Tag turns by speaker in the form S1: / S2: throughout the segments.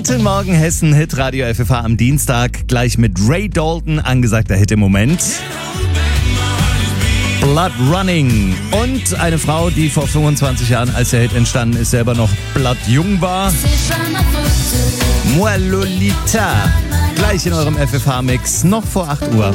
S1: Guten Morgen Hessen, Hitradio FFH am Dienstag. Gleich mit Ray Dalton, angesagter Hit im Moment. Blood Running. Und eine Frau, die vor 25 Jahren, als der Hit entstanden ist, selber noch bloodjung war. Moi Lolita. Gleich in eurem FFH-Mix, noch vor 8 Uhr.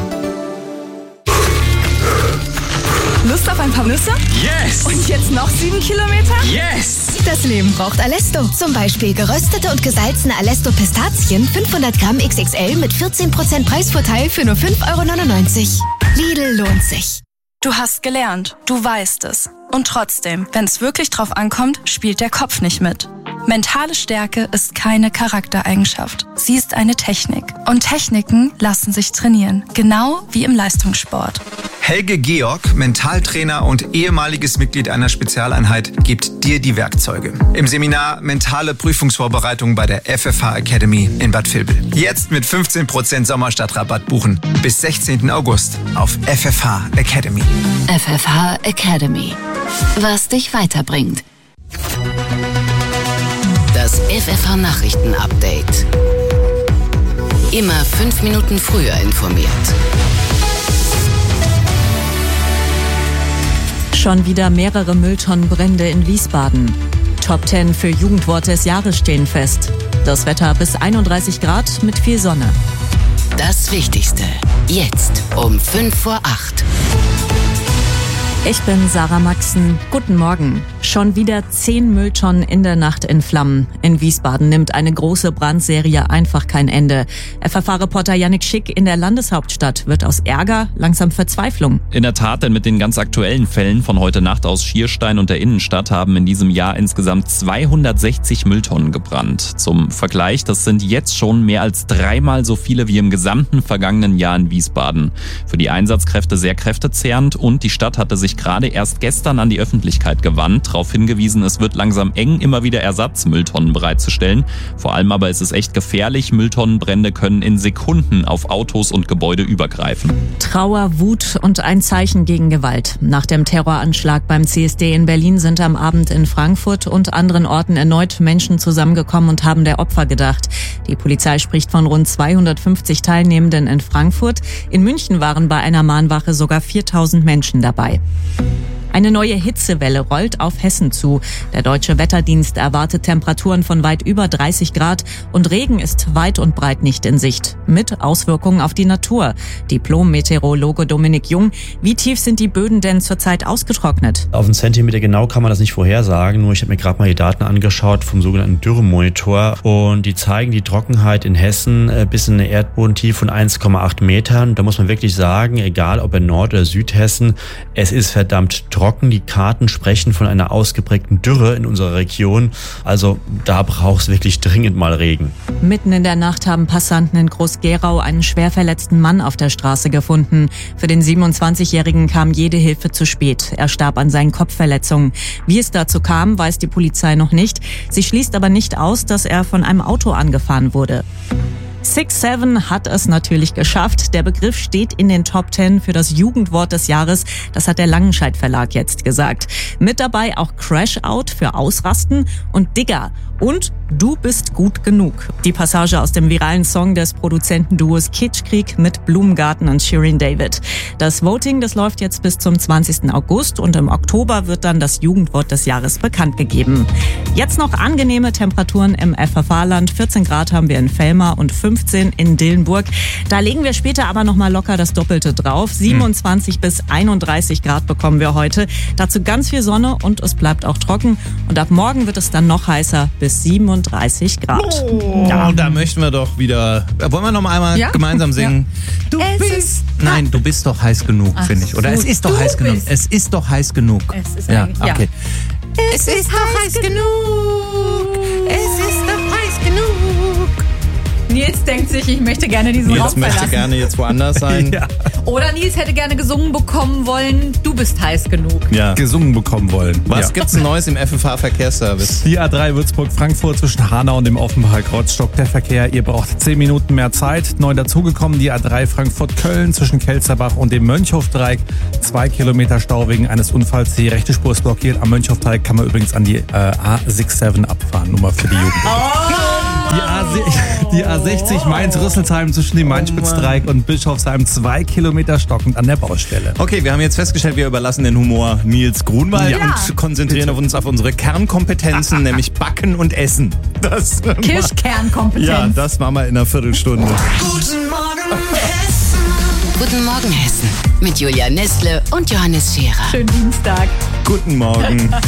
S2: Lust auf ein paar Nüsse?
S3: Yes!
S2: Und jetzt noch 7 Kilometer?
S3: Yes!
S4: Das Leben braucht Alesto. Zum Beispiel geröstete und gesalzene Alesto-Pistazien 500 Gramm XXL mit 14% Preisvorteil für nur 5,99 €. Lidl lohnt sich.
S2: Du hast gelernt, du weißt es. Und trotzdem, wenn es wirklich drauf ankommt, spielt der Kopf nicht mit. Mentale Stärke ist keine Charaktereigenschaft. Sie ist eine Technik. Und Techniken lassen sich trainieren. Genau wie im Leistungssport.
S3: Helge Georg, Mentaltrainer und ehemaliges Mitglied einer Spezialeinheit, gibt dir die Werkzeuge. Im Seminar Mentale Prüfungsvorbereitung bei der FFH Academy in Bad Vilbel. Jetzt mit 15% Sommerstadtrabatt buchen. Bis 16. August auf FFH Academy.
S5: FFH Academy. Was dich weiterbringt. Das FFH Nachrichten Update. Immer 5 Minuten früher informiert.
S6: Schon wieder mehrere Mülltonnenbrände in Wiesbaden. Top 10 für Jugendwort des Jahres stehen fest. Das Wetter bis 31 Grad mit viel Sonne.
S5: Das Wichtigste. Jetzt um 5 vor 8.
S6: Ich bin Sarah Maxen. Guten Morgen. Schon wieder 10 Mülltonnen in der Nacht in Flammen. In Wiesbaden nimmt eine große Brandserie einfach kein Ende. FFH-Reporter Yannick Schick in der Landeshauptstadt wird aus Ärger langsam Verzweiflung.
S7: In der Tat, denn mit den ganz aktuellen Fällen von heute Nacht aus Schierstein und der Innenstadt haben in diesem Jahr insgesamt 260 Mülltonnen gebrannt. Zum Vergleich, das sind jetzt schon mehr als 3-mal so viele wie im gesamten vergangenen Jahr in Wiesbaden. Für die Einsatzkräfte sehr kräftezehrend und die Stadt hatte sich gerade erst gestern an die Öffentlichkeit gewandt, darauf hingewiesen, es wird langsam eng, immer wieder Ersatzmülltonnen bereitzustellen. Vor allem aber ist es echt gefährlich, Mülltonnenbrände können in Sekunden auf Autos und Gebäude übergreifen.
S6: Trauer, Wut und ein Zeichen gegen Gewalt. Nach dem Terroranschlag beim CSD in Berlin sind am Abend in Frankfurt und anderen Orten erneut Menschen zusammengekommen und haben der Opfer gedacht. Die Polizei spricht von rund 250 Teilnehmenden in Frankfurt. In München waren bei einer Mahnwache sogar 4000 Menschen dabei. Eine neue Hitzewelle rollt auf Hessen zu. Der Deutsche Wetterdienst erwartet Temperaturen von weit über 30 Grad und Regen ist weit und breit nicht in Sicht. Mit Auswirkungen auf die Natur. Diplom-Meteorologe Dominik Jung, wie tief sind die Böden denn zurzeit ausgetrocknet?
S8: Auf einen Zentimeter genau kann man das nicht vorhersagen, nur ich habe mir gerade mal die Daten angeschaut vom sogenannten Dürremonitor und die zeigen die Trockenheit in Hessen bis in eine Erdbodentiefe von 1,8 Metern. Da muss man wirklich sagen, egal ob in Nord- oder Südhessen, es ist verdammt trocken. Die Karten sprechen von einer ausgeprägten Dürre in unserer Region. Also da braucht es wirklich dringend mal Regen.
S6: Mitten in der Nacht haben Passanten in Groß-Gerau einen schwer verletzten Mann auf der Straße gefunden. Für den 27-Jährigen kam jede Hilfe zu spät. Er starb an seinen Kopfverletzungen. Wie es dazu kam, weiß die Polizei noch nicht. Sie schließt aber nicht aus, dass er von einem Auto angefahren wurde. 6-7 hat es natürlich geschafft. Der Begriff steht in den Top 10 für das Jugendwort des Jahres. Das hat der Langenscheidt Verlag jetzt gesagt. Mit dabei auch Crash Out für Ausrasten und Digger. Und Du bist gut genug. Die Passage aus dem viralen Song des Produzentenduos Kitschkrieg mit Blumengarten und Shirin David. Das Voting, das läuft jetzt bis zum 20. August und im Oktober wird dann das Jugendwort des Jahres bekannt gegeben. Jetzt noch angenehme Temperaturen im FFH-Land. 14 Grad haben wir in Velmar und 15 in Dillenburg. Da legen wir später aber noch mal locker das Doppelte drauf. 27 bis 31 Grad bekommen wir heute. Dazu ganz viel Sonne und es bleibt auch trocken. Und ab morgen wird es dann noch heißer bis 37 Grad.
S1: Oh, ja, da möchten wir doch wieder. Wollen wir noch mal einmal gemeinsam singen? Ja. Du bist doch heiß genug, finde ich. Oder es ist doch heiß genug. Es ist doch heiß genug.
S2: Es ist
S1: okay.
S2: Es ist doch heiß genug. Es ist doch heiß genug. Nils denkt sich, ich möchte gerne diesen Raum verlassen.
S1: Nils möchte gerne jetzt woanders sein.
S2: Ja. Oder Nils hätte gerne gesungen bekommen wollen, du bist heiß genug.
S9: Ja, gesungen bekommen wollen.
S1: Was gibt's Neues im FFH-Verkehrsservice?
S9: Die A3 Würzburg-Frankfurt zwischen Hanau und dem Offenbach-Kreuzstock. Der Verkehr, ihr braucht 10 Minuten mehr Zeit. Neu dazugekommen die A3 Frankfurt-Köln zwischen Kelzerbach und dem Mönchhofdreieck. 2 Kilometer Stau wegen eines Unfalls. Die rechte Spur ist blockiert. Am Mönchhofdreieck kann man übrigens an die A67 abfahren. Nur mal für die Jugend. Die A60 Mainz-Rüsselsheim zwischen dem Main-Spitz-Dreieck und Bischofsheim 2 Kilometer stockend an der Baustelle.
S1: Okay, wir haben jetzt festgestellt, wir überlassen den Humor Nils Grunwald und konzentrieren uns auf unsere Kernkompetenzen, nämlich Backen und Essen.
S6: Kirschkernkompetenz.
S1: Ja, das machen wir in einer Viertelstunde.
S5: Guten Morgen, Hessen. Guten Morgen, Hessen. Mit Julia Nestle und Johannes Scherer.
S6: Schönen Dienstag.
S1: Guten Morgen.